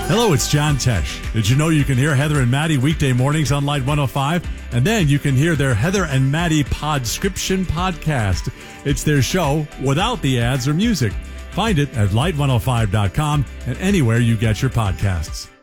Hello, it's John Tesh. Did you know you can hear Heather and Maddie weekday mornings on Light 105? And then you can hear their Heather and Maddie Podscription podcast. It's their show without the ads or music. Find it at light105.com and anywhere you get your podcasts.